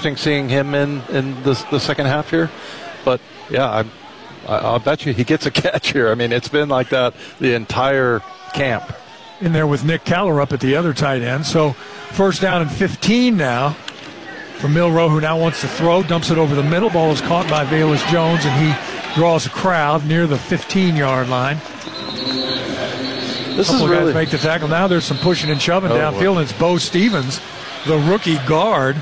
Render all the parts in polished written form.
interesting seeing him in the second half here. But, yeah, I'll bet you he gets a catch here. I mean, it's been like that the entire camp. In there with Nick Caller up at the other tight end. So first down and 15 now for Milroe, who now wants to throw, dumps it over the middle. Ball is caught by Velus Jones, and he draws a crowd near the 15-yard line. This is really guys make the tackle. Now there's some pushing and shoving downfield, and it's Bo Stevens, the rookie guard,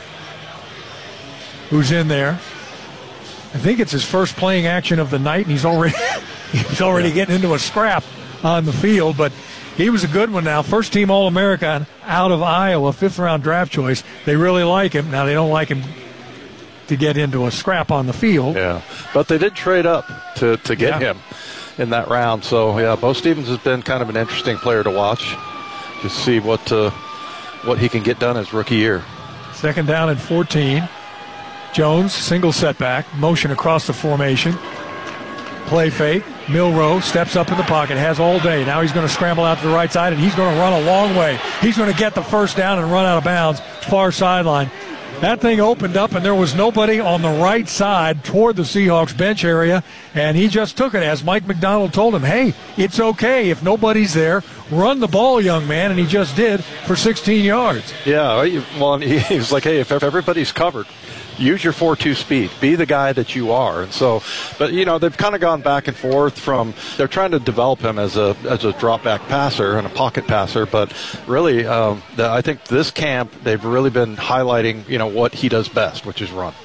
who's in there. I think it's his first playing action of the night, and he's already getting into a scrap on the field, but he was a good one now. First team All-American out of Iowa, 5th-round draft choice. They really like him. Now, they don't like him to get into a scrap on the field. Yeah, but they did trade up to get him in that round. So, yeah, Bo Stevens has been kind of an interesting player to watch. Just see what he can get done his rookie year. Second down and 14. Jones, single setback, motion across the formation. Play fake. Milroe steps up in the pocket, has all day. Now he's going to scramble out to the right side, and he's going to run a long way. He's going to get the first down and run out of bounds, far sideline. That thing opened up, and there was nobody on the right side toward the Seahawks bench area, and he just took it. As Mike McDonald told him, hey, it's okay if nobody's there. Run the ball, young man, and he just did for 16 yards. Yeah, well, he was like, hey, if everybody's covered, use your 4.2 speed. Be the guy that you are. And so, but, they've kind of gone back and forth they're trying to develop him as a drop-back passer and a pocket passer. But really, I think this camp, they've really been highlighting, what he does best, which is run.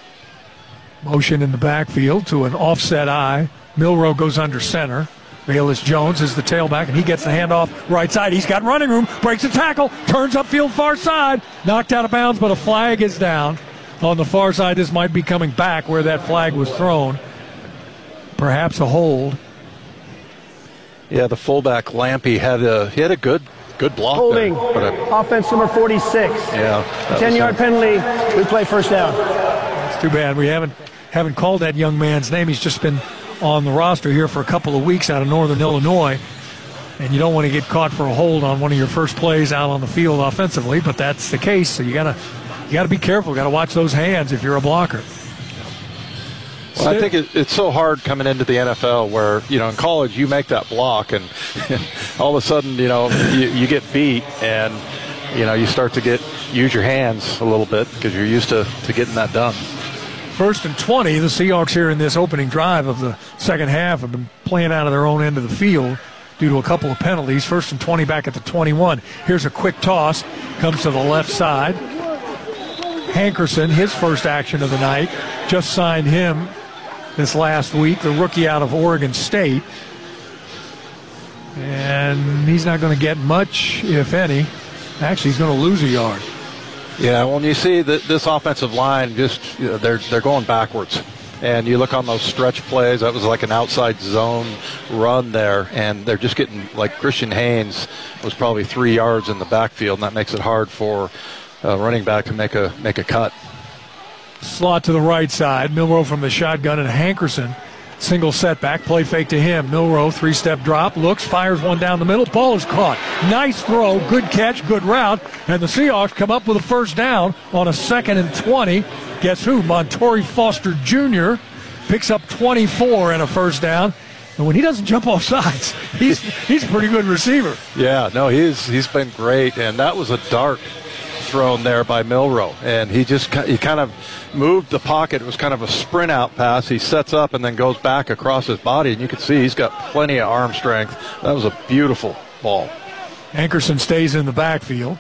Motion in the backfield to an offset eye. Milroe goes under center. Velus Jones is the tailback, and he gets the handoff right side. He's got running room, breaks a tackle, turns upfield far side, knocked out of bounds, but a flag is down. On the far side, this might be coming back where that flag was thrown. Perhaps a hold. Yeah, the fullback Lampy had a good block. Holding. There, offense number 46. Yeah. 10-yard penalty. We play first down. It's too bad we haven't called that young man's name. He's just been on the roster here for a couple of weeks out of Northern Illinois. And you don't want to get caught for a hold on one of your first plays out on the field offensively, but that's the case. So you got to be careful. Got to watch those hands if you're a blocker. Well, I think it's so hard coming into the NFL where, in college you make that block and all of a sudden, you get beat and, you start to use your hands a little bit because you're used to getting that done. First and 20, the Seahawks here in this opening drive of the second half have been playing out of their own end of the field due to a couple of penalties. First and 20 back at the 21. Here's a quick toss. Comes to the left side. Hankerson, his first action of the night, just signed him this last week, the rookie out of Oregon State. And he's not going to get much, if any. Actually, he's going to lose a yard. Yeah, when you see this offensive line, they're going backwards. And you look on those stretch plays, that was like an outside zone run there, and they're just getting, like Christian Haynes was probably 3 yards in the backfield, and that makes it hard for running back to make a cut. Slot to the right side. Milroe from the shotgun, and Hankerson single setback. Play fake to him. Milroe, three-step drop. Looks, fires one down the middle. Ball is caught. Nice throw. Good catch. Good route. And the Seahawks come up with a first down on a 2nd and 20. Guess who? Montori Foster Jr. picks up 24 and a first down. And when he doesn't jump off sides, he's a pretty good receiver. Yeah, no, he's been great. And that was a dart thrown there by Milroe, and he kind of moved the pocket. It was kind of a sprint out pass. He sets up and then goes back across his body, and you can see he's got plenty of arm strength. That was a beautiful ball. Hankerson stays in the backfield.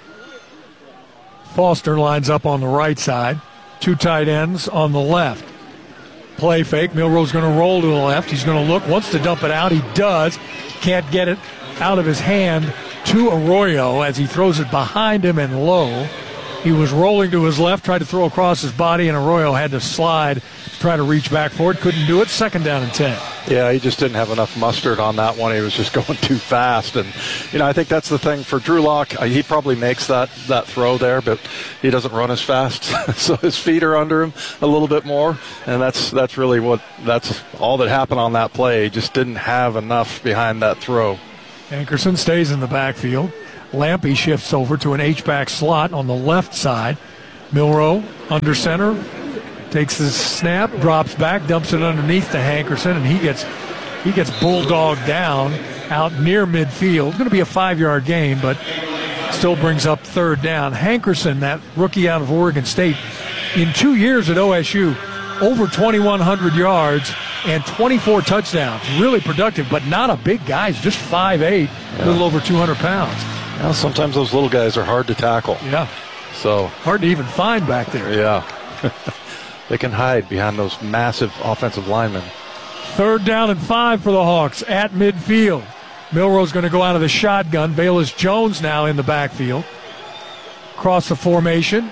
Foster lines up on the right side. Two tight ends on the left. Play fake. Milroe's going to roll to the left. He's going to look, wants to dump it out. He does. Can't get it out of his hand to Arroyo as he throws it behind him and low. He was rolling to his left, tried to throw across his body, and Arroyo had to slide to try to reach back for it. Couldn't do it. 2nd down and 10. Yeah, he just didn't have enough mustard on that one. He was just going too fast. And, I think that's the thing for Drew Lock. He probably makes that throw there, but he doesn't run as fast. So his feet are under him a little bit more. And that's really that's all that happened on that play. He just didn't have enough behind that throw. Hankerson stays in the backfield. Lampy shifts over to an H-back slot on the left side. Milroe under center, takes the snap, drops back, dumps it underneath to Hankerson, and he gets bulldogged down out near midfield. It's going to be a 5-yard gain, but still brings up third down. Hankerson, that rookie out of Oregon State, in 2 years at OSU, over 2,100 yards and 24 touchdowns. Really productive, but not a big guy. He's just 5'8", a little over 200 pounds. Well, sometimes those little guys are hard to tackle. Yeah. So hard to even find back there. Yeah. They can hide behind those massive offensive linemen. 3rd down and 5 for the Hawks at midfield. Milroe's going to go out of the shotgun. Velus Jones now in the backfield. Cross the formation.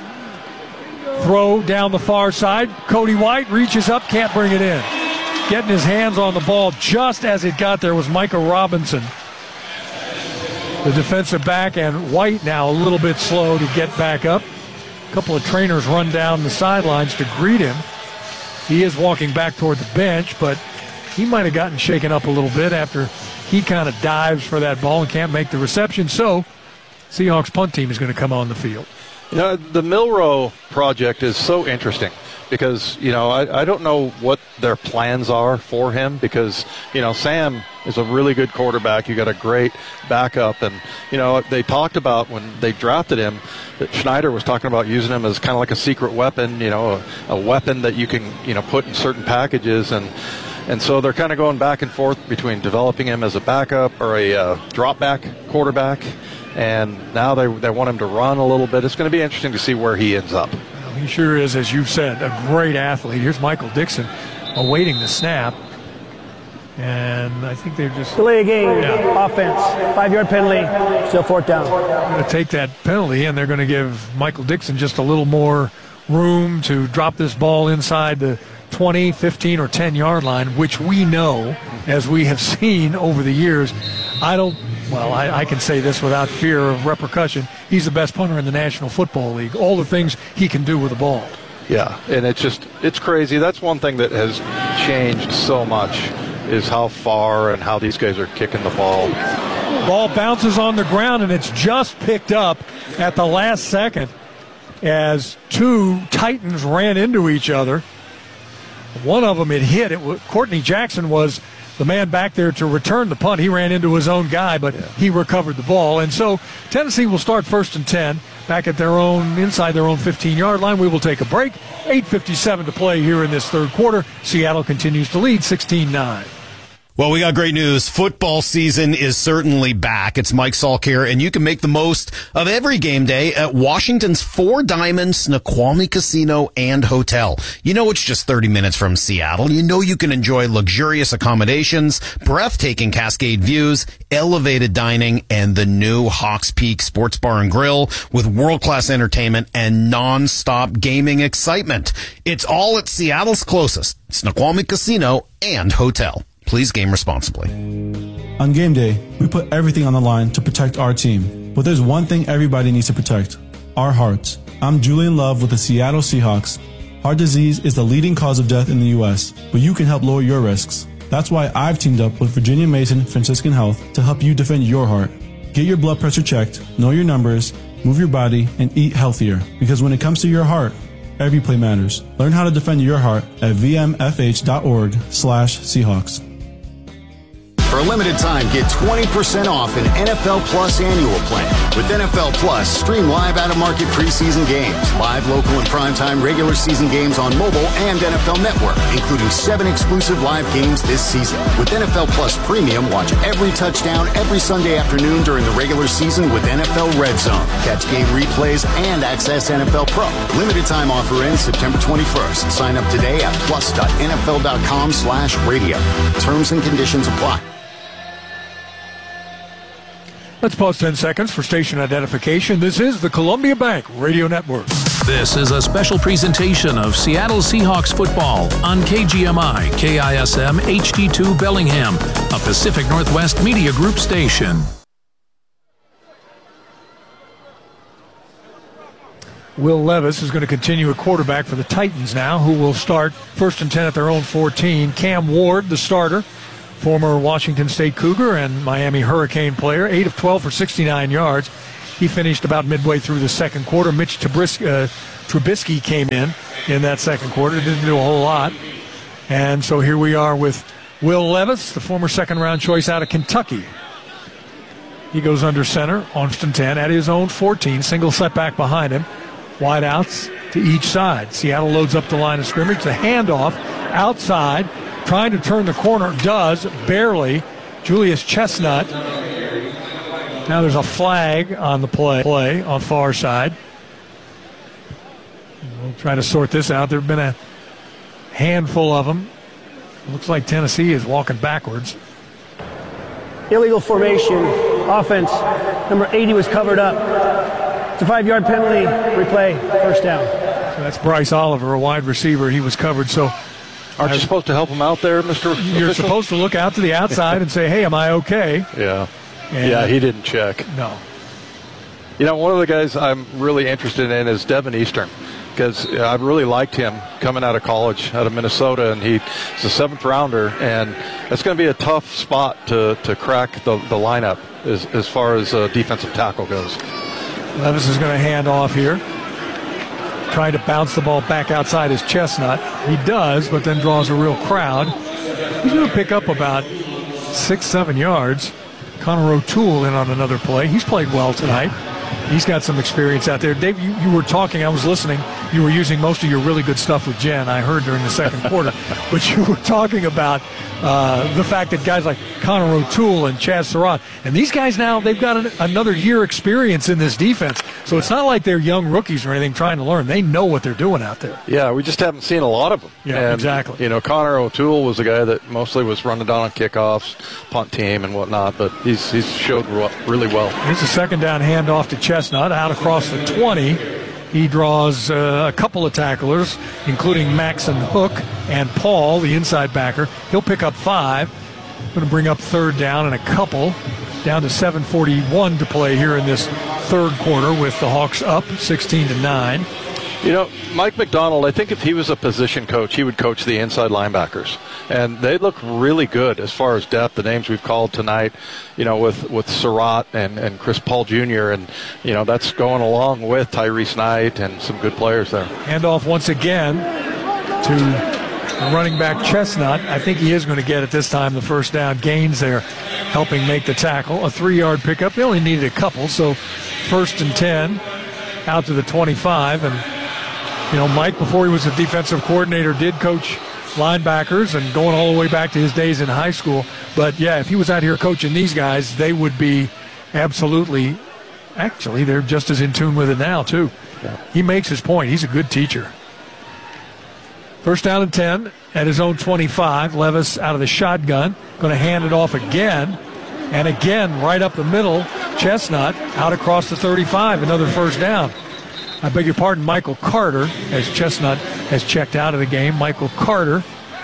Throw down the far side. Cody White reaches up, can't bring it in. Getting his hands on the ball just as it got there was Micah Robinson, the defensive back, and White now a little bit slow to get back up. A couple of trainers run down the sidelines to greet him. He is walking back toward the bench, but he might have gotten shaken up a little bit after he kind of dives for that ball and can't make the reception. So Seahawks punt team is going to come on the field. You know, the Milroe project is so interesting because, you know, I don't know what their plans are for him because, you know, Sam is a really good quarterback. You got a great backup. And, you know, they talked about when they drafted him that Schneider was talking about using him as kind of like a secret weapon, you know, a weapon that you can, you know, put in certain packages. And so they're kind of going back and forth between developing him as a backup or a drop-back quarterback. And now they want him to run a little bit. It's going to be interesting to see where he ends up. Well, he sure is, as you've said, a great athlete. Here's Michael Dixon awaiting the snap. And I think they're just... Delay a game, offense, 5-yard penalty, still 4th down. They're going to take that penalty, and they're going to give Michael Dixon just a little more room to drop this ball inside the 20, 15, or 10-yard line, which we know, as we have seen over the years. I can say this without fear of repercussion. He's the best punter in the National Football League. All the things he can do with the ball. Yeah, and it's crazy. That's one thing that has changed so much is how far and how these guys are kicking the ball. Ball bounces on the ground, and it's just picked up at the last second as two Titans ran into each other. One of them had hit. Courtney Jackson was the man back there to return the punt. He ran into his own guy, but he recovered the ball. And so Tennessee will start 1st and 10 back at inside their own 15-yard line. We will take a break. 8:57 to play here in this 3rd quarter. Seattle continues to lead 16-9. Well, we got great news. Football season is certainly back. It's Mike Salk here, and you can make the most of every game day at Washington's Four Diamond Snoqualmie Casino and Hotel. You know it's just 30 minutes from Seattle. You know you can enjoy luxurious accommodations, breathtaking Cascade views, elevated dining, and the new Hawks Peak Sports Bar and Grill with world-class entertainment and non-stop gaming excitement. It's all at Seattle's closest, Snoqualmie Casino and Hotel. Please game responsibly. On game day, we put everything on the line to protect our team. But there's one thing everybody needs to protect: our hearts. I'm Julian Love with the Seattle Seahawks. Heart disease is the leading cause of death in the U.S., but you can help lower your risks. That's why I've teamed up with Virginia Mason Franciscan Health to help you defend your heart. Get your blood pressure checked, know your numbers, move your body, and eat healthier. Because when it comes to your heart, every play matters. Learn how to defend your heart at vmfh.org/Seahawks. For a limited time, get 20% off an NFL Plus annual plan. With NFL Plus, stream live out-of-market preseason games, live local and primetime regular season games on mobile and NFL Network, including 7 exclusive live games this season. With NFL Plus Premium, watch every touchdown every Sunday afternoon during the regular season with NFL Red Zone. Catch game replays and access NFL Pro. Limited time offer ends September 21st. Sign up today at plus.nfl.com/radio. Terms and conditions apply. Let's pause 10 seconds for station identification. This is the Columbia Bank Radio Network. This is a special presentation of Seattle Seahawks football on KGMI, KISM, HD2 Bellingham, a Pacific Northwest Media Group station. Will Levis is going to continue at quarterback for the Titans now, who will start 1st and 10 at their own 14. Cam Ward, the starter, former Washington State Cougar and Miami Hurricane player, 8 of 12 for 69 yards. He finished about midway through the second quarter. Mitch Trubisky came in that second quarter. Didn't do a whole lot. And so here we are with Will Levis, the former second-round choice out of Kentucky. He goes under center on 10 at his own 14. Single setback behind him. Wide outs to each side. Seattle loads up the line of scrimmage. The handoff outside. Trying to turn the corner. Does. Barely. Julius Chestnut. Now there's a flag on the play on far side. We'll try to sort this out. There have been a handful of them. Looks like Tennessee is walking backwards. Illegal formation. Offense. Number 80 was covered up. It's a 5-yard penalty. Replay. First down. So that's Bryce Oliver, a wide receiver. He was covered. So aren't you supposed to help him out there, Mr. You're Official? supposed to look out to the outside and say, hey, am I okay? Yeah. And yeah, he didn't check. No. You know, one of the guys I'm really interested in is Devin Eastern, because I really liked him coming out of college, out of Minnesota, and he's a 7th rounder, and it's going to be a tough spot to crack the lineup as far as defensive tackle goes. Levis is going to hand off here. Trying to bounce the ball back outside his Chestnut. He does, but then draws a real crowd. He's going to pick up about 6-7 yards. Connor O'Toole in on another play. He's played well tonight. He's got some experience out there. Dave, you were talking, I was listening. You were using most of your really good stuff with Jen, I heard during the second quarter. But you were talking about the fact that guys like Connor O'Toole and Chaz Surratt, and these guys now, they've got another year experience in this defense. So it's not like they're young rookies or anything trying to learn. They know what they're doing out there. Yeah, we just haven't seen a lot of them. Yeah, and, exactly. You know, Connor O'Toole was a guy that mostly was running down on kickoffs, punt team and whatnot, but he's showed really well. Here's a second down handoff to Chestnut out across the 20. He draws a couple of tacklers, including Maxon Hook and Paul, the inside backer. He'll pick up 5. Going to bring up third down and a couple. Down to 7:41 to play here in this third quarter with the Hawks up 16-9. You know, Mike McDonald, I think if he was a position coach, he would coach the inside linebackers. And they look really good as far as depth. The names we've called tonight, you know, with Surratt and Chris Paul Jr. And, you know, that's going along with Tyrese Knight and some good players there. Handoff once again to running back Chestnut. I think he is going to get it this time, the first down. Gaines there helping make the tackle. A 3-yard pickup. They only needed a couple, so 1st and 10 out to the 25. And, you know, Mike, before he was a defensive coordinator, did coach linebackers and going all the way back to his days in high school. But, yeah, if he was out here coaching these guys, they would be absolutely – actually, they're just as in tune with it now, too. Yeah. He makes his point. He's a good teacher. First down and 10 at his own 25. Levis out of the shotgun. Going to hand it off again. And again, right up the middle, Chestnut out across the 35. Another first down. I beg your pardon, Michael Carter, as Chestnut has checked out of the game. Michael Carter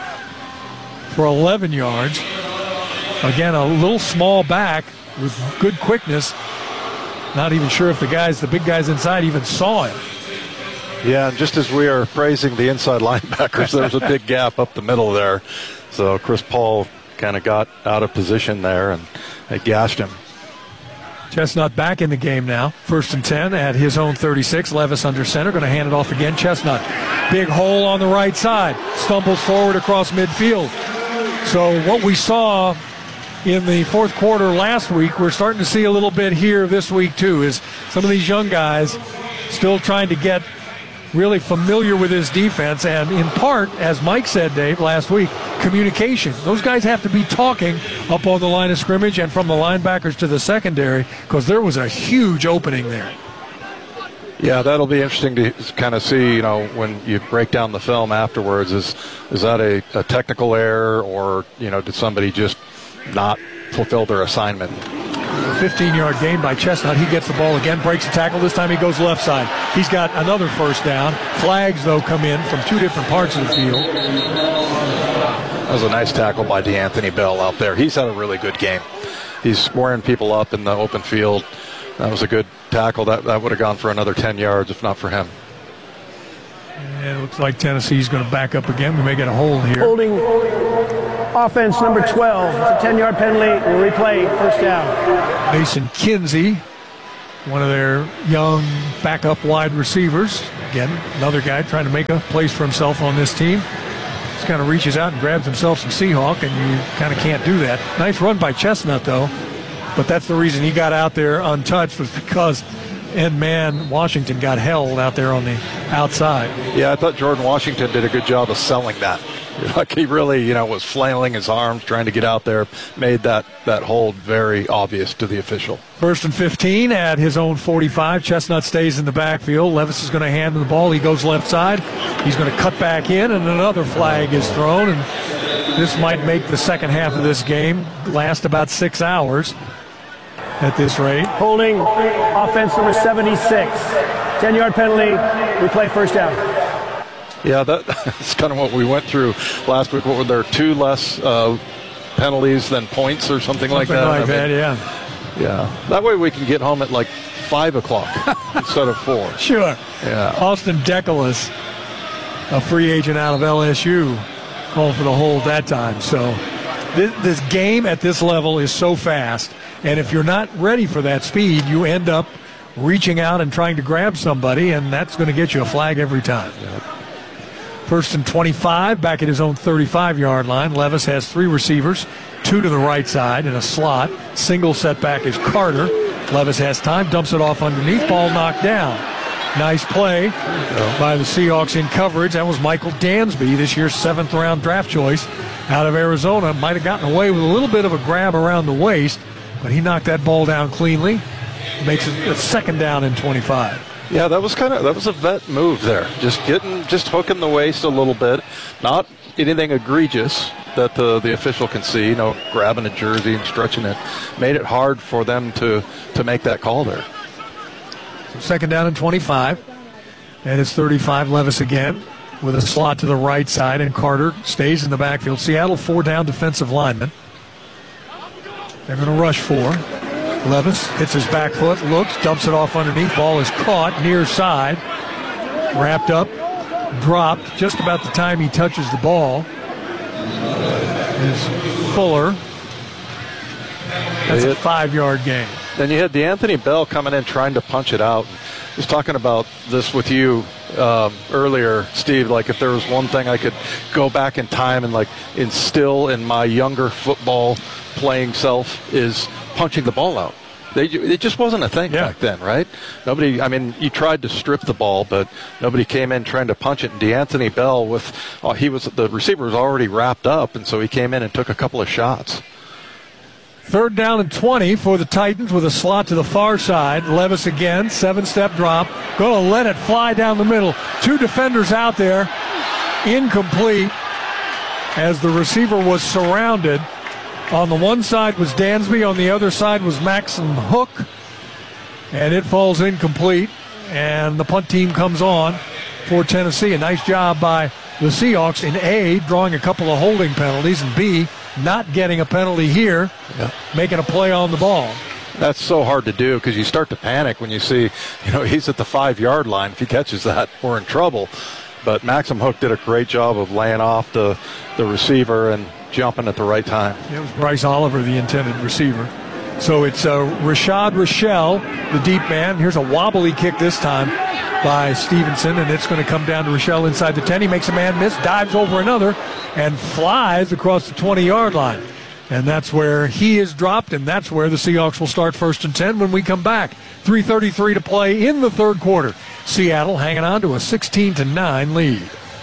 for 11 yards. Again, a little small back with good quickness. Not even sure if the big guys inside even saw him. Yeah, and just as we are praising the inside linebackers, there's a big gap up the middle there. So Chris Paul kind of got out of position there, and it gashed him. Chestnut back in the game now. 1st and 10 at his own 36. Levis under center. Going to hand it off again. Chestnut. Big hole on the right side. Stumbles forward across midfield. So what we saw in the fourth quarter last week, we're starting to see a little bit here this week too, is some of these young guys still trying to get really familiar with his defense, and in part, as Mike said, Dave, last week, communication. Those guys have to be talking up on the line of scrimmage and from the linebackers to the secondary, because there was a huge opening there. Yeah, that'll be interesting to kind of see, you know, when you break down the film afterwards. Is that a technical error, or, you know, did somebody just not fulfill their assignment? 15-yard gain by Chestnut. He gets the ball again, breaks the tackle. This time he goes left side. He's got another first down. Flags, though, come in from 2 different parts of the field. That was a nice tackle by DeAnthony Bell out there. He's had a really good game. He's squaring people up in the open field. That was a good tackle. That would have gone for another 10 yards if not for him. And it looks like Tennessee's going to back up again. We may get a hold here. Holding offense number 12. It's a 10-yard penalty. We'll replay. First down. Mason Kinsey one of their young backup wide receivers. Again, another guy trying to make a place for himself on this team. Just kind of reaches out and grabs himself some Seahawk, and you kind of can't do that. Nice run by Chestnut, though. But that's the reason he got out there untouched, was because end man Washington got held out there on the outside. Yeah, I thought Jordan Washington did a good job of selling that. Like he really, was flailing his arms trying to get out there, made that hold very obvious to the official. 1st and 15 at his own 45. Chestnut stays in the backfield. Levis is going to hand him the ball. He goes left side. He's going to cut back in, and another flag is thrown. And this might make the second half of this game last about 6 hours at this rate. Holding offense number 76. 10-yard penalty. Replay first down. Yeah, that's kind of what we went through last week. What were there, 2 less penalties than points or something like that? Something like that. Yeah. That way we can get home at like 5 o'clock instead of 4. Sure. Yeah. Austin Decolas, a free agent out of LSU, called for the hold that time. So this game at this level is so fast, and if you're not ready for that speed, you end up reaching out and trying to grab somebody, and that's going to get you a flag every time. Yep. 1st and 25, back at his own 35-yard line. Levis has 3 receivers, 2 to the right side in a slot. Single setback is Carter. Levis has time, dumps it off underneath, ball knocked down. Nice play by the Seahawks in coverage. That was Michael Dansby, this year's 7th-round draft choice out of Arizona. Might have gotten away with a little bit of a grab around the waist, but he knocked that ball down cleanly. Makes it a 2nd down and 25. Yeah, that was a vet move there. Just hooking the waist a little bit, not anything egregious that the official can see. Grabbing a jersey and stretching it, made it hard for them to make that call there. So 2nd down and 25, and it's 35. Levis again with a slot to the right side, and Carter stays in the backfield. Seattle 4 down defensive linemen. They're going to rush 4. Levis hits his back foot, looks, dumps it off underneath. Ball is caught near side, wrapped up, dropped just about the time he touches the ball. Is Fuller. That's a 5-yard gain. Then you had D'Anthony Bell coming in trying to punch it out. I was talking about this with you earlier, Steve, like if there was one thing I could go back in time and like instill in my younger football playing self is punching the ball out. It just wasn't a thing back then, right? You tried to strip the ball, but nobody came in trying to punch it. And D'Anthony Bell, the receiver was already wrapped up, and so he came in and took a couple of shots. 3rd down and 20 for the Titans with a slot to the far side. Levis again, 7-step drop. Going to let it fly down the middle. 2 defenders out there. Incomplete as the receiver was surrounded. On the one side was Dansby, on the other side was Maxim Hook, and it falls incomplete, and the punt team comes on for Tennessee. A nice job by the Seahawks in A, drawing a couple of holding penalties, and B, not getting a penalty here, making a play on the ball. That's so hard to do because you start to panic when you see, he's at the 5-yard line. If he catches that, we're in trouble. But Maxim Hook did a great job of laying off the receiver and jumping at the right time. It was Bryce Oliver, the intended receiver. So it's Rashad Rochelle, the deep man. Here's a wobbly kick this time by Stevenson, and it's going to come down to Rochelle inside the 10. He makes a man miss, dives over another, and flies across the 20-yard line. And that's where he is dropped, and that's where the Seahawks will start 1st and 10 when we come back. 3:33 to play in the 3rd quarter. Seattle hanging on to a 16-9 lead.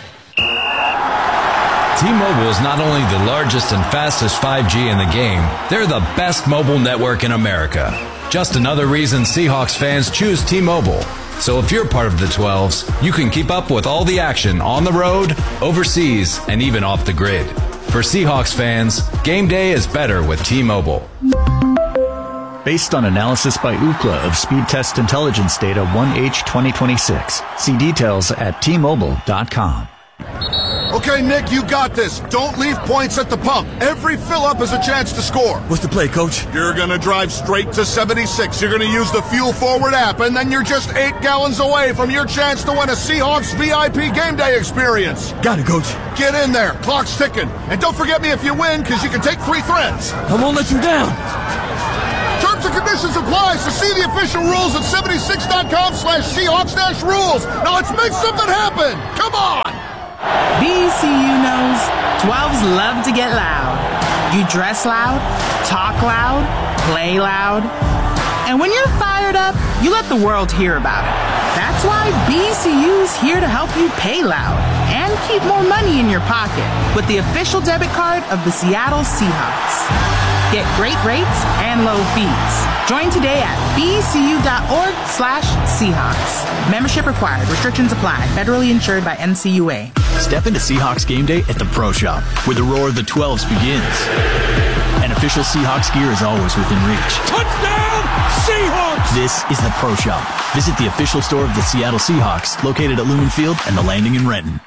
T-Mobile is not only the largest and fastest 5G in the game, they're the best mobile network in America. Just another reason Seahawks fans choose T-Mobile. So if you're part of the 12s, you can keep up with all the action on the road, overseas, and even off the grid. For Seahawks fans, game day is better with T-Mobile. Based on analysis by Ookla of speed test intelligence data 1H 2026. See details at T-Mobile.com. Okay, Nick, you got this. Don't leave points at the pump. Every fill-up is a chance to score. What's the play, Coach? You're going to drive straight to 76. You're going to use the Fuel Forward app, and then you're just 8 gallons away from your chance to win a Seahawks VIP game day experience. Got it, Coach. Get in there. Clock's ticking. And don't forget me if you win, because you can take 3 threads. I won't let you down. Terms and conditions Conditions apply, so see the official rules at 76.com/Seahawks-rules. Now let's make something happen. Come on. BCU knows 12s love to get loud. You dress loud, talk loud, play loud. And when you're fired up, you let the world hear about it. That's why BCU's here to help you pay loud and keep more money in your pocket with the official debit card of the Seattle Seahawks. Get great rates and low fees. Join today at bcu.org/Seahawks. Membership required. Restrictions apply. Federally insured by NCUA. Step into Seahawks game day at the Pro Shop, where the roar of the 12s begins. And official Seahawks gear is always within reach. Touchdown, Seahawks! This is the Pro Shop. Visit the official store of the Seattle Seahawks, located at Lumen Field and the Landing in Renton.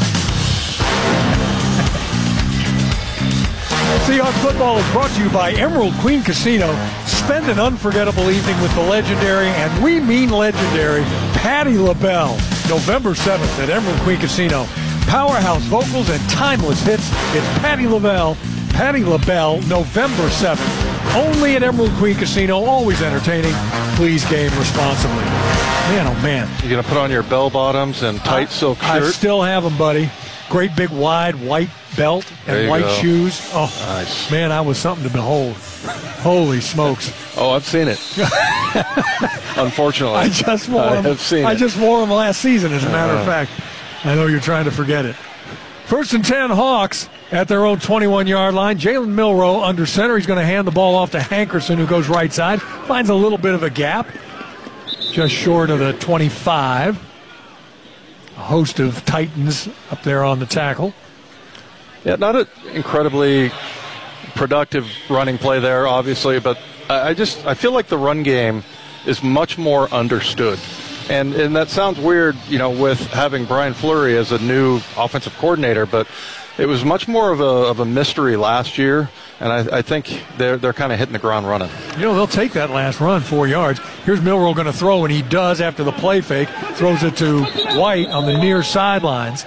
Seahawks football is brought to you by Emerald Queen Casino. Spend an unforgettable evening with the legendary, and we mean legendary, Patti LaBelle. November 7th at Emerald Queen Casino. Powerhouse vocals and timeless hits. It's Patti LaBelle. Patti LaBelle, November 7th. Only at Emerald Queen Casino. Always entertaining. Please game responsibly. Man, oh man. You going to put on your bell bottoms and tight silk shirt? I still have them, buddy. Great big wide white belt and white shoes. Oh, nice. Man, I was something to behold. Holy smokes. Oh, I've seen it. Unfortunately. I just wore them. I've seen I it. just wore them last season, as a matter of fact. I know you're trying to forget it. 1st and 10 Hawks at their own 21-yard line. Jalen Milroe under center. He's going to hand the ball off to Hankerson, who goes right side. Finds a little bit of a gap, just short of the 25. A host of Titans up there on the tackle. Yeah, not an incredibly productive running play there, obviously, but I feel like the run game is much more understood. And that sounds weird, with having Brian Fleury as a new offensive coordinator, but it was much more of a mystery last year, and I think they're kind of hitting the ground running. They'll take that last run, 4 yards. Here's Milroe going to throw, and he does after the play fake. Throws it to White on the near sidelines.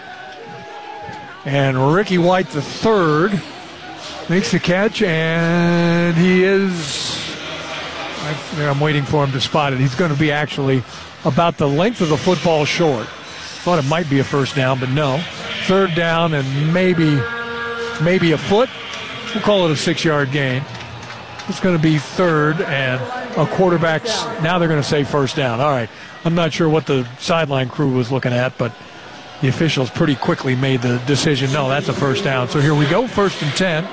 And Ricky White, the third, makes the catch, and he is, I'm waiting for him to spot it. He's going to be actually about the length of the football short. Thought it might be a first down, but no. 3rd down and maybe a foot. We'll call it a 6-yard gain. It's going to be 3rd and a quarterback's. Now they're going to say first down. All right. I'm not sure what the sideline crew was looking at, but the officials pretty quickly made the decision. No, that's a first down. So here we go. 1st and 10.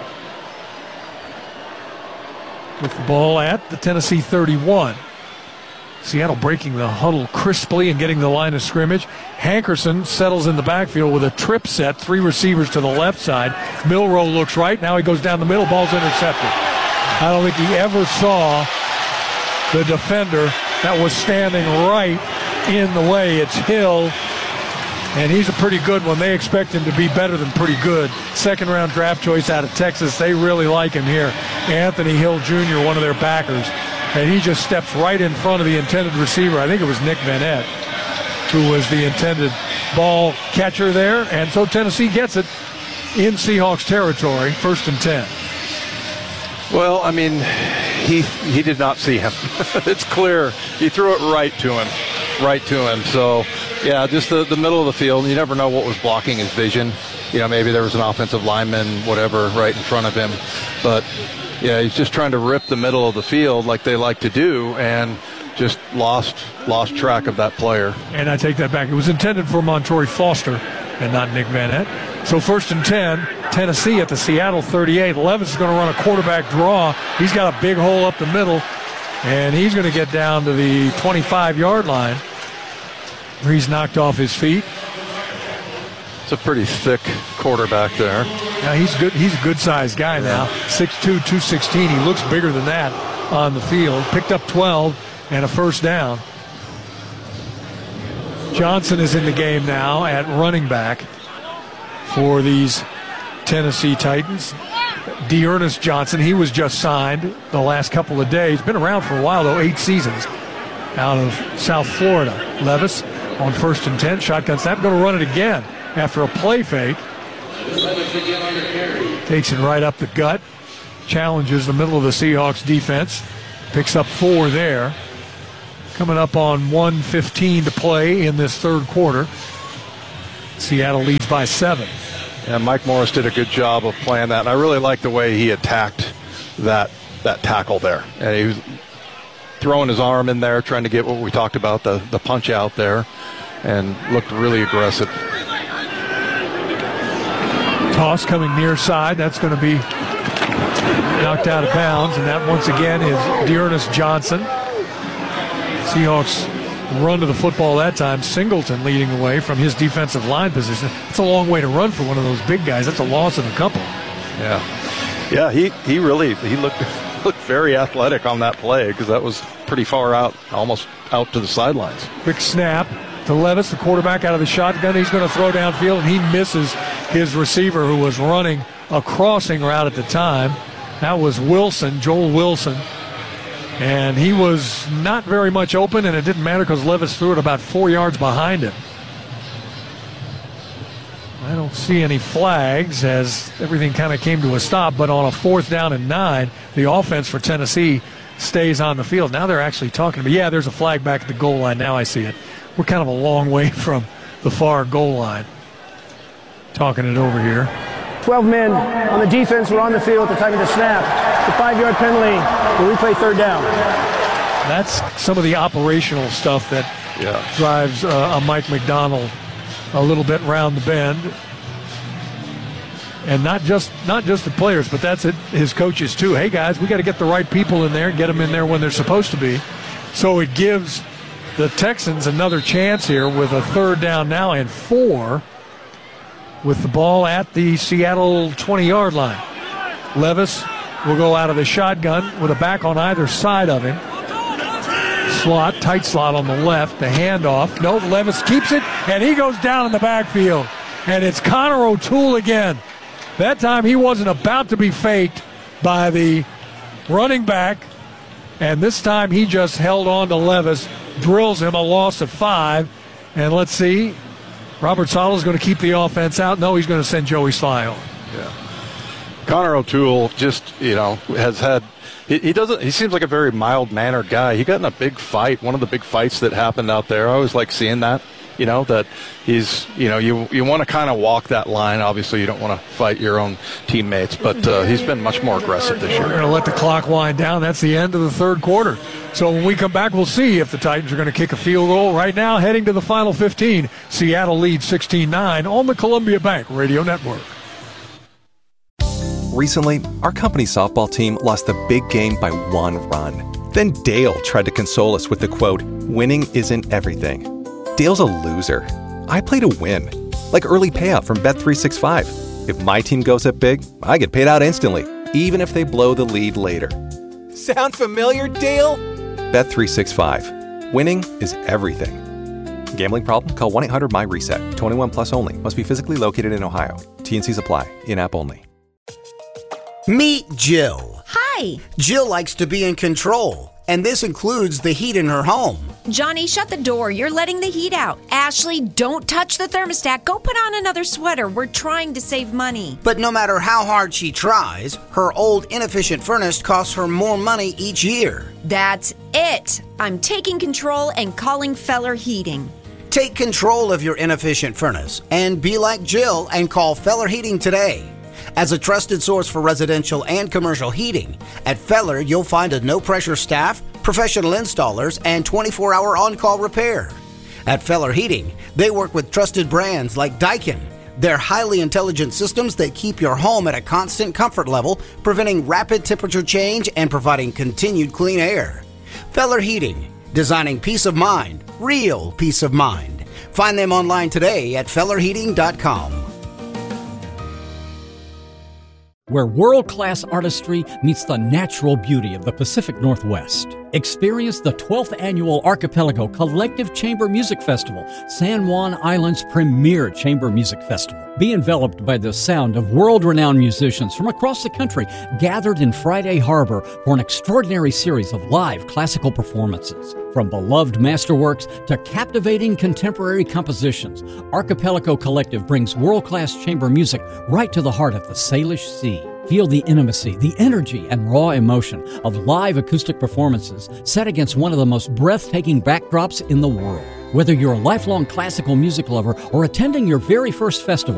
With the ball at the Tennessee 31. Seattle breaking the huddle crisply and getting the line of scrimmage. Hankerson settles in the backfield with a trip set. 3 receivers to the left side. Milroe looks right. Now he goes down the middle. Ball's intercepted. I don't think he ever saw the defender that was standing right in the way. It's Hill, and he's a pretty good one. They expect him to be better than pretty good. 2nd-round draft choice out of Texas. They really like him here. Anthony Hill Jr., one of their backers. And he just steps right in front of the intended receiver. I think it was Nick Vanette, who was the intended ball catcher there. And so Tennessee gets it in Seahawks territory, 1st and 10. Well, I mean, he did not see him. It's clear. He threw it right to him. So, yeah, just the middle of the field. You never know what was blocking his vision. Maybe there was an offensive lineman, whatever, right in front of him. But yeah, he's just trying to rip the middle of the field like they like to do, and just lost track of that player. And I take that back. It was intended for Montorie Foster and not Nick Vanette. So 1st and 10, Tennessee at the Seattle 38. Levis is going to run a quarterback draw. He's got a big hole up the middle, and he's going to get down to the 25-yard line where he's knocked off his feet. It's a pretty thick quarterback there. Yeah, he's good. He's a good-sized guy now. 6'2", 216. He looks bigger than that on the field. Picked up 12 and a first down. Johnson is in the game now at running back for these Tennessee Titans. D'Ernest Johnson, he was just signed the last couple of days. Been around for a while, though, 8 seasons out of South Florida. Levis on 1st and 10. Shotgun snap. Going to run it again after a play fake. Takes it right up the gut. Challenges the middle of the Seahawks defense. Picks up 4 there. Coming up on 1:15 to play in this third quarter. Seattle leads by 7. Yeah, Mike Morris did a good job of playing that, and I really like the way he attacked that tackle there. And he was throwing his arm in there, trying to get what we talked about, the punch out there, and looked really aggressive. Toss coming near side. That's going to be knocked out of bounds, and that once again is Dearness Johnson. Seahawks run to the football that time. Singleton leading the way from his defensive line position. It's a long way to run for one of those big guys. That's a loss of a couple. Yeah, he looked very athletic on that play because that was pretty far out, almost out to the sidelines. Quick snap to Levis, the quarterback out of the shotgun. He's going to throw downfield, and he misses his receiver who was running a crossing route at the time. That was Wilson, Joel Wilson. And he was not very much open, and it didn't matter because Levis threw it about 4 yards behind him. I don't see any flags as everything kind of came to a stop, but on a 4th down and 9, the offense for Tennessee stays on the field. Now they're actually talking about, there's a flag back at the goal line. Now I see it. We're kind of a long way from the far goal line. Talking it over here. 12 men on the defense were on the field at the time of the snap. The 5-yard penalty will replay 3rd down. That's some of the operational stuff that drives a Mike McDonald a little bit round the bend. And not just the players, but that's it, his coaches too. Hey guys, we got to get the right people in there, get them in there when they're supposed to be. So it gives the Texans another chance here with a 3rd down now and 4 with the ball at the Seattle 20-yard line. Levis will go out of the shotgun with a back on either side of him. Slot, tight slot on the left, the handoff. No, Levis keeps it, and he goes down in the backfield. And it's Connor O'Toole again. That time he wasn't about to be faked by the running back, and this time he just held on to Levis, drills him, a loss of 5. And let's see, Robert Saleh is going to keep the offense out. No, he's going to send Joey Slye on. Yeah. Connor O'Toole just, has had he seems like a very mild-mannered guy. He got in a big fight, one of the big fights that happened out there. I always like seeing that, that he's, you want to kind of walk that line. Obviously, you don't want to fight your own teammates, but he's been much more aggressive this year. We're going to let the clock wind down. That's the end of the third quarter. So when we come back, we'll see if the Titans are going to kick a field goal. Right now, heading to the final 15, Seattle leads 16-9 on the Columbia Bank Radio Network. Recently, our company's softball team lost the big game by 1 run. Then Dale tried to console us with the quote, "Winning isn't everything." Dale's a loser. I play to win. Like early payout from Bet365. If my team goes up big, I get paid out instantly, even if they blow the lead later. Sound familiar, Dale? Bet365. Winning is everything. Gambling problem? Call 1-800-MY-RESET. 21 plus only. Must be physically located in Ohio. T&Cs apply. In-app only. Meet Jill. Hi. Jill likes to be in control, and this includes the heat in her home. Johnny, shut the door. You're letting the heat out. Ashley, don't touch the thermostat. Go put on another sweater. We're trying to save money. But no matter how hard she tries, her old inefficient furnace costs her more money each year. That's it. I'm taking control and calling Feller Heating. Take control of your inefficient furnace and be like Jill and call Feller Heating today. As a trusted source for residential and commercial heating, at Feller you'll find a no-pressure staff, professional installers, and 24-hour on-call repair. At Feller Heating, they work with trusted brands like Daikin. They're highly intelligent systems that keep your home at a constant comfort level, preventing rapid temperature change and providing continued clean air. Feller Heating, designing peace of mind, real peace of mind. Find them online today at fellerheating.com. Where world-class artistry meets the natural beauty of the Pacific Northwest. Experience the 12th Annual Archipelago Collective Chamber Music Festival, San Juan Island's premier chamber music festival. Be enveloped by the sound of world-renowned musicians from across the country gathered in Friday Harbor for an extraordinary series of live classical performances. From beloved masterworks to captivating contemporary compositions, Archipelago Collective brings world-class chamber music right to the heart of the Salish Sea. Feel the intimacy, the energy, and raw emotion of live acoustic performances set against one of the most breathtaking backdrops in the world. Whether you're a lifelong classical music lover or attending your very first festival,